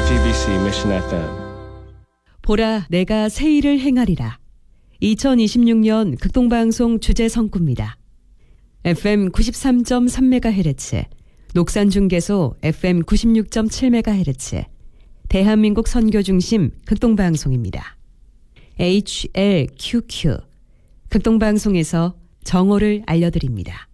FEBC Mission FM. 보라 내가 새 일을 행하리라. 2026년 극동방송 주제 성구입니다. FM 93.3MHz, 녹산중계소 FM 96.7MHz, 대한민국 선교중심 극동방송입니다. HLQQ, 극동방송에서 정오를 알려드립니다.